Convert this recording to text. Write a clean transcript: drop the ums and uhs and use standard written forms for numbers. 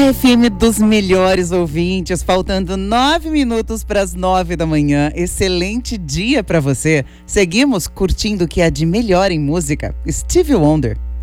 A FM dos melhores ouvintes, faltando 9 minutos para as 9 da manhã. Excelente dia para você. Seguimos curtindo o que há de melhor em música. Stevie Wonder.